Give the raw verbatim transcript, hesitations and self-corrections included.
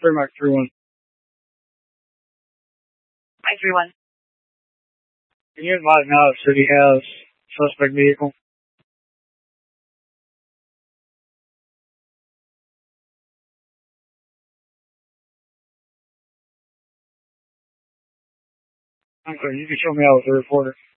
three Mike three one. Mike three one. Can you advise now if city has suspect vehicle? Okay, you can show me out with the reporter.